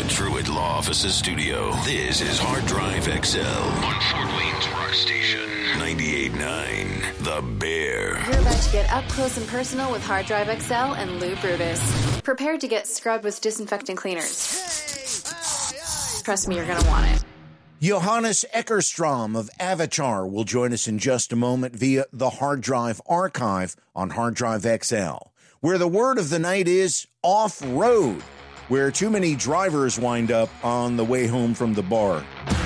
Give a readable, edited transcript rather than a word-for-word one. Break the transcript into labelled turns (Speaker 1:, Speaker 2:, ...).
Speaker 1: Truett Law Offices studio. This is Hard Drive XL on Fort Wayne's Rock Station 98.9 The Bear.
Speaker 2: You're about to get up close and personal with Hard Drive XL and Lou Brutus. Prepare to get scrubbed with disinfectant cleaners. Trust me, you're going to want it.
Speaker 3: Johannes Eckerstrom of Avatar will join us in just a moment via the Hard Drive Archive on Hard Drive XL, where the word of the night is off-road, where too many drivers wind up on the way home from the bar.